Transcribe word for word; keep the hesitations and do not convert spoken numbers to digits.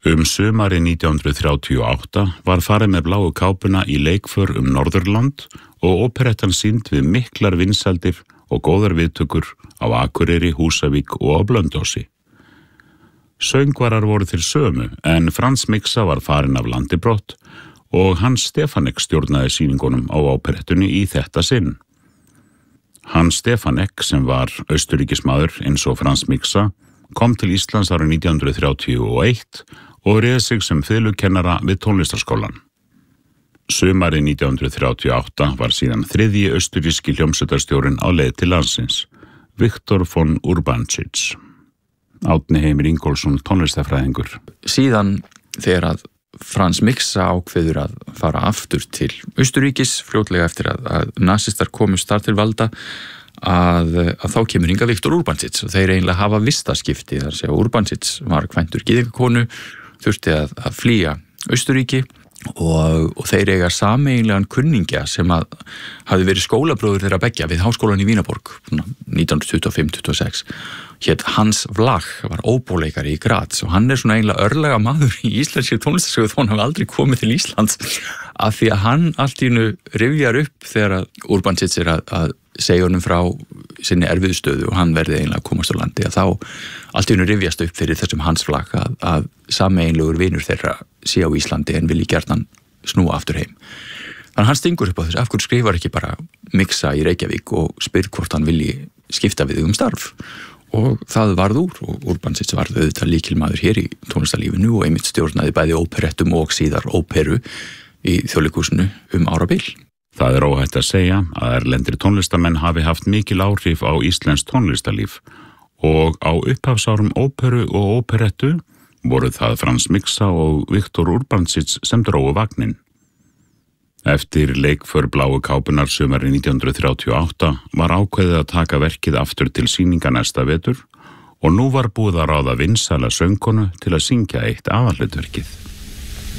Um sumari nítján hundrað þrjátíu og átta var farið með bláu kápuna í leikför um Norðurland og óperettan sýnd við miklar vinsældir og góðar viðtökur á Akureyri, Húsavík og á Blönduósi. Söngvarar voru til sömu en Frans Miksa var farinn af landi brott og Hans Stefanek stjórnaði sýningunum á óperettunni í þetta sinn. Hans Stefanek, sem var austurríkismaður eins og Frans Miksa, kom til Íslands árið nítján hundrað þrjátíu og eitt og réð sig sem fiðlukennara við tónlistarskólann. Sumarið nítján hundrað þrjátíu og átta var síðan þriðji austurríski hljómsveitarstjórinn á leið til landsins, Viktor von Urbancic. Árni Heimir Ingólfsson, tónlistarfræðingur. Síðan þegar að Frans Miksa ákveður að fara aftur til Austurríkis, fljótlega eftir að, að nasistar komust þar til valda, að, að þá kemur hinga Viktor Urbancic og þeir eiginlega hafa vistaskipti. Þar sé að Urbancic var kvæntur gyðingakonu, þurfti að, að flýja Austurríki og, og þeir eiga sameiginlegan kunningja sem að hafi verið skólabróður þeirra beggja við háskólan í Vínaborg nítján hundrað tuttugu og fimm til tuttugu og sex. Hét Hans Vlach, var óbóleikari í Graz og hann er svona eiginlega örlega maður í íslenskri tónlistarsögu þó hann hafi aldrei komið til Íslands af því að hann allt í einu rifjar upp þegar að Urbancic er að, að segja honum frá sinni erfiðu stöðu og hann verði eiginlega að komast á landi að þá allt í einu rifjast upp fyrir þessum Hans Vlach að, að sameiginlegur vinur þeirra sé á Íslandi en vilji gjarnan snúa aftur heim. Þannig hann stingur upp á þessu, af hverju skrifar ekki bara Miksa í Reykjavík og spyr hvort hann vilji skipta við um starf. Og það varð úr og Urbancic varð auðvitað lykilmaður hér í tónlistarlífinu og einmitt stjórnaði bæði óperettum og síðar óperu í Þjóðleikhúsinu um árabil. Það er óhætt að segja að erlendir tónlistamenn hafi haft mikil áhrif á íslenskt tónlistarlíf og á upphafsárum óperu og óperettu voru það Frans Miksa og Viktor Urbancic sem drógu vagninn. Eftir leikför bláu kápunar sumarið nítján hundrað þrjátíu og átta var ákveðið að taka verkið aftur til sýninga næsta vetur og nú var búið að ráða vinsæla söngkonu til að syngja eitt aðalhlutverkið.